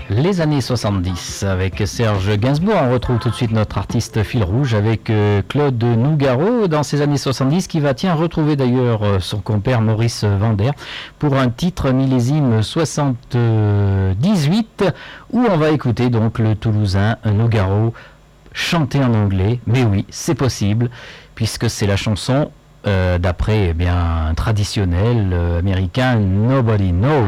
Les années 70 avec Serge Gainsbourg. On retrouve tout de suite notre artiste fil rouge avec Claude Nougaro dans ces années 70 qui va retrouver d'ailleurs son compère Maurice Vander pour un titre millésime 78 où on va écouter donc le Toulousain Nougaro chanter en anglais. Mais oui, c'est possible puisque c'est la chanson d'après un traditionnel américain Nobody Knows.